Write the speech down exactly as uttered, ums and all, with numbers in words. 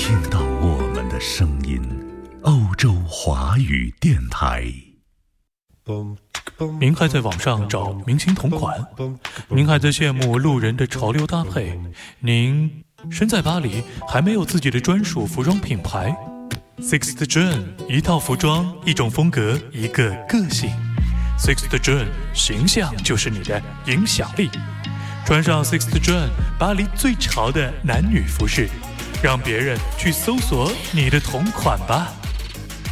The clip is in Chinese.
听到我们的声音，欧洲华语电台。 您还在网上找明星同款？您还在羡慕路人的潮流搭配？您身在巴黎，还没有自己的专属服装品牌？ Sixth John， 一套服装，一种风格，一个个性。 Sixth John， 形象就是你的影响力。穿上 Sixth John， 巴黎最潮的男女服饰，让别人去搜索你的同款吧。